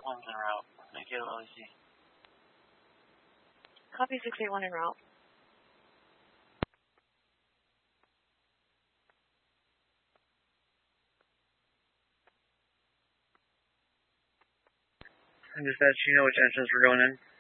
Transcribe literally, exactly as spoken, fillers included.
one's en route. Make it O Z. Copy six eight one en route. And dispatch, you know which entrance we're going in?